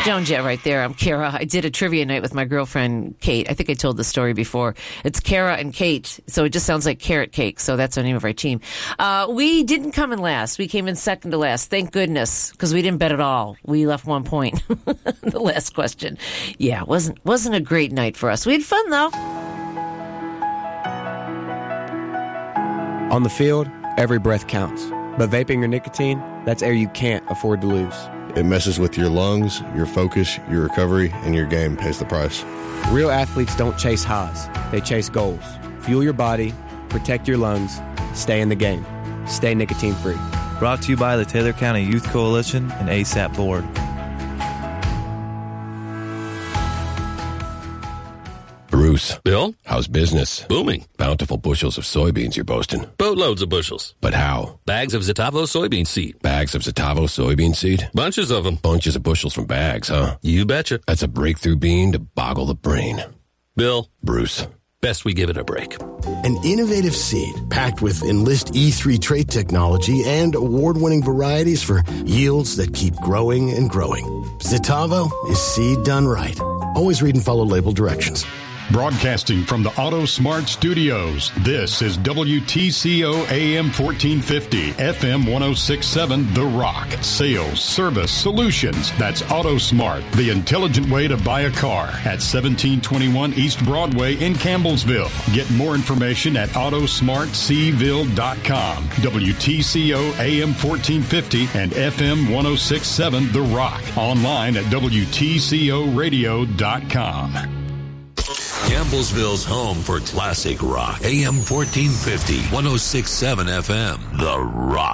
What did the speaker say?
Jones, yeah, right there. I'm Kara. I did a trivia night with my girlfriend, Kate. I think I told the story before. It's Kara and Kate, so it just sounds like carrot cake, so that's the name of our team. We didn't come in last. We came in second to last. Thank goodness, because we didn't bet at all. We left 1 point. The last question. Yeah, wasn't a great night for us. We had fun, though. On the field, every breath counts. But vaping or nicotine, that's air you can't afford to lose. It messes with your lungs, your focus, your recovery, and your game pays the price. Real athletes don't chase highs. They chase goals. Fuel your body, protect your lungs, stay in the game. Stay nicotine-free. Brought to you by the Taylor County Youth Coalition and ASAP Board. Bruce. Bill? How's business? Booming. Bountiful bushels of soybeans you're boasting. Boatloads of bushels. But how? Bags of Zetavo soybean seed. Bags of Zetavo soybean seed? Bunches of them. Bunches of bushels from bags, huh? You betcha. That's a breakthrough bean to boggle the brain. Bill? Bruce. Best we give it a break. An innovative seed packed with Enlist E3 trait technology and award-winning varieties for yields that keep growing and growing. Zetavo is seed done right. Always read and follow label directions. Broadcasting from the Auto Smart Studios, this is WTCO AM 1450, FM 1067, The Rock. Sales, service, solutions. That's Auto Smart, the intelligent way to buy a car at 1721 East Broadway in Campbellsville. Get more information at autosmartcville.com. WTCO AM 1450 and FM 1067, The Rock. Online at WTCOradio.com. Campbellsville's home for classic rock. AM 1450, 1067 FM. The Rock.